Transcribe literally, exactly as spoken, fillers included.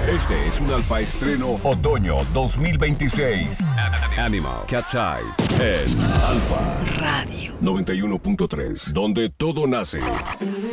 Este es un Alfa Estreno Otoño dos mil veintiséis. Animal Cat's Eye en Alfa Radio noventa y uno punto tres, donde todo nace.